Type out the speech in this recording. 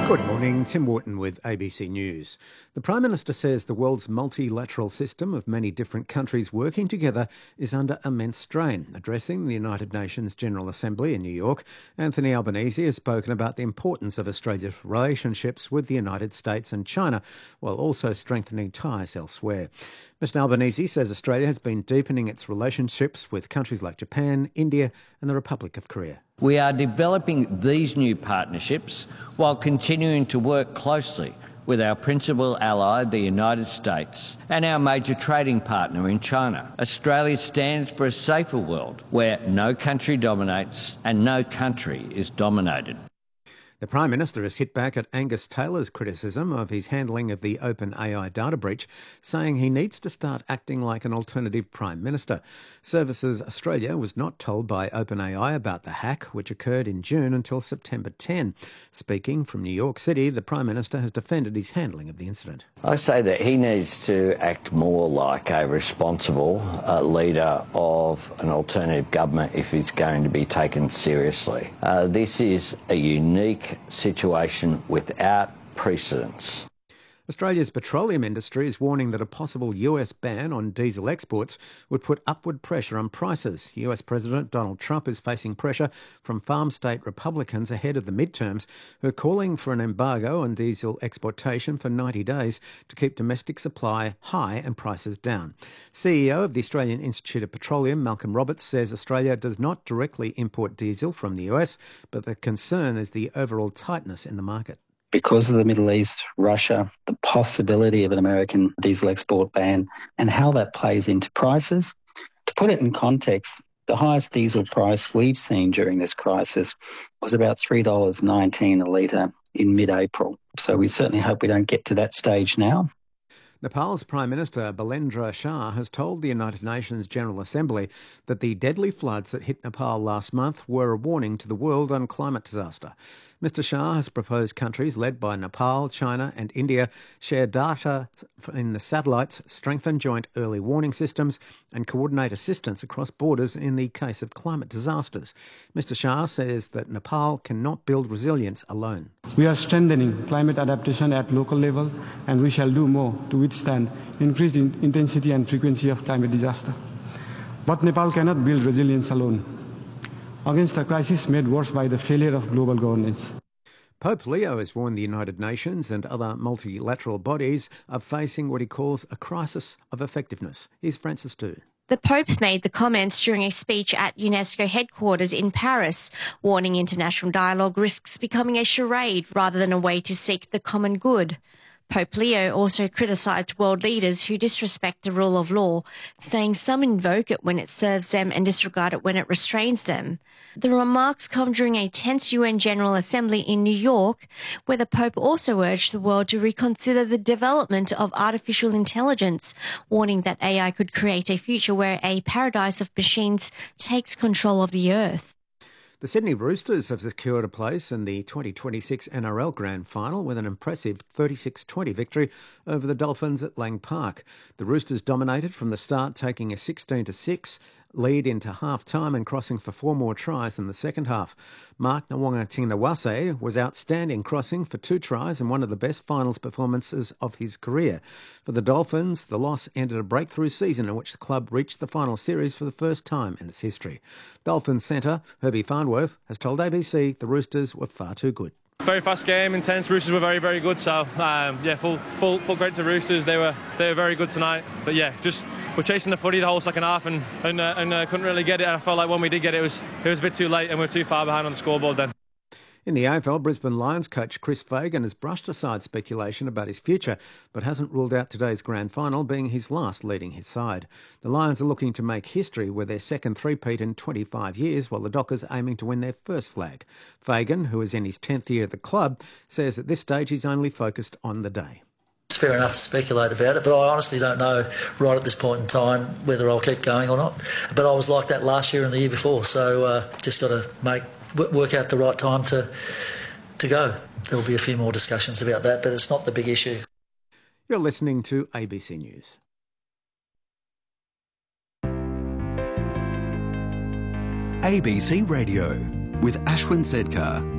Good morning, Tim Wharton with ABC News. The Prime Minister says the world's multilateral system of many different countries working together is under immense strain. Addressing the United Nations General Assembly in New York, Anthony Albanese has spoken about the importance of Australia's relationships with the United States and China, while also strengthening ties elsewhere. Mr Albanese says Australia has been deepening its relationships with countries like Japan, India and the Republic of Korea. We are developing these new partnerships while continuing to work closely with our principal ally, the United States, and our major trading partner in China. Australia stands for a safer world where no country dominates and no country is dominated. The Prime Minister has hit back at Angus Taylor's criticism of his handling of the OpenAI data breach, saying he needs to start acting like an alternative Prime Minister. Services Australia was not told by OpenAI about the hack, which occurred in June, until September 10. Speaking from New York City, the Prime Minister has defended his handling of the incident. I say that he needs to act more like a responsible leader of an alternative government if he's going to be taken seriously. This is a unique situation without precedents. Australia's petroleum industry is warning that a possible US ban on diesel exports would put upward pressure on prices. US President Donald Trump is facing pressure from farm state Republicans ahead of the midterms, who are calling for an embargo on diesel exportation for 90 days to keep domestic supply high and prices down. CEO of the Australian Institute of Petroleum, Malcolm Roberts, says Australia does not directly import diesel from the US, but the concern is the overall tightness in the market. Because of the Middle East, Russia, the possibility of an American diesel export ban and how that plays into prices. To put it in context, the highest diesel price we've seen during this crisis was about $3.19 a litre in mid-April. So we certainly hope we don't get to that stage now. Nepal's Prime Minister Balendra Shah has told the United Nations General Assembly that the deadly floods that hit Nepal last month were a warning to the world on climate disaster. Mr Shah has proposed countries led by Nepal, China and India share data in the satellites, strengthen joint early warning systems and coordinate assistance across borders in the case of climate disasters. Mr Shah says that Nepal cannot build resilience alone. We are strengthening climate adaptation at local level, and we shall do more to withstand increased intensity and frequency of climate disaster. But Nepal cannot build resilience alone against a crisis made worse by the failure of global governance. Pope Leo has warned the United Nations and other multilateral bodies of facing what he calls a crisis of effectiveness. Here's Francis Tu. The Pope made the comments during a speech at UNESCO headquarters in Paris, warning international dialogue risks becoming a charade rather than a way to seek the common good. Pope Leo also criticised world leaders who disrespect the rule of law, saying some invoke it when it serves them and disregard it when it restrains them. The remarks come during a tense UN General Assembly in New York, where the Pope also urged the world to reconsider the development of artificial intelligence, warning that AI could create a future where a paradise of machines takes control of the earth. The Sydney Roosters have secured a place in the 2026 NRL Grand Final with an impressive 36-20 victory over the Dolphins at Lang Park. The Roosters dominated from the start, taking a 16-6 lead into half-time and crossing for 4 more tries in the second half. Mark Nawaqanitawase was outstanding, crossing for 2 tries and one of the best finals performances of his career. For the Dolphins, the loss ended a breakthrough season in which the club reached the final series for the first time in its history. Dolphins centre Herbie Farnworth has told ABC the Roosters were far too good. Very fast game, intense. Roosters were very, very good. So, full credit to Roosters. They were very good tonight. But yeah, just we're chasing the footy the whole second half and couldn't really get it. I felt like when we did get it, it was a bit too late and we were too far behind on the scoreboard then. In the AFL, Brisbane Lions coach Chris Fagan has brushed aside speculation about his future, but hasn't ruled out today's grand final being his last leading his side. The Lions are looking to make history with their second three-peat in 25 years, while the Dockers are aiming to win their first flag. Fagan, who is in his 10th year at the club, says at this stage he's only focused on the day. It's fair enough to speculate about it, but I honestly don't know right at this point in time whether I'll keep going or not. But I was like that last year and the year before, so just got to work out the right time to go. There'll be a few more discussions about that, but it's not the big issue. You're listening to ABC News. ABC Radio with Ashwin Sedkar.